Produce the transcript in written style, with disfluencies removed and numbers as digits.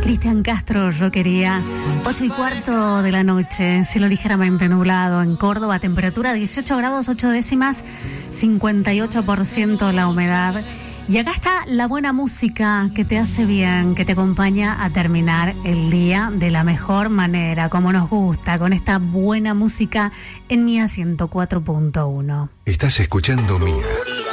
Cristian Castro, yo quería. 8:15 de la noche, cielo ligeramente nublado en Córdoba, temperatura 18 grados 8 décimas, 58% la humedad. Y acá está la buena música que te hace bien, que te acompaña a terminar el día de la mejor manera, como nos gusta, con esta buena música en Mía 104.1. Estás escuchando Mía.